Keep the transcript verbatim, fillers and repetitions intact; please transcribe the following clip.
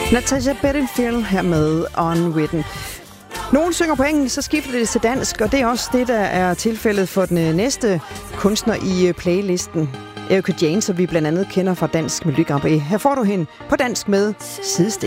Natasha Bedingfield her med Unwritten. Nogen synger på engelsk, så skifter det til dansk, og det er også det, der er tilfældet for den næste kunstner i playlisten. Erika Jane, som vi blandt andet kender fra Dansk Melodi Grand Prix. Her får du hende på dansk med Sidesten.